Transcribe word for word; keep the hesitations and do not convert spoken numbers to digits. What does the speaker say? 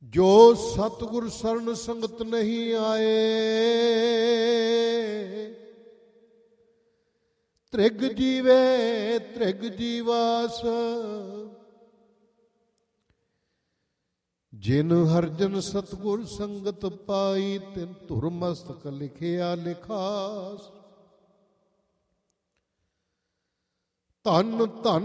ਜੋ ਸਤਿਗੁਰ ਸਰਣ ਸੰਗਤ ਨਹੀਂ ਆਏ, ਤ੍ਰਿਗ ਜੀਵੇ ਤ੍ਰਿਗ ਜੀਵਾਸ। ਜਿਨ ਹਰਜਨ ਸਤਿਗੁਰ ਸੰਗਤ ਪਾਈ, ਤਿਨ ਧੁਰ ਮਸਤਕ ਲਿਖਿਆ ਲਿਖਾਸ। ਧੰਨ ਧੰਨ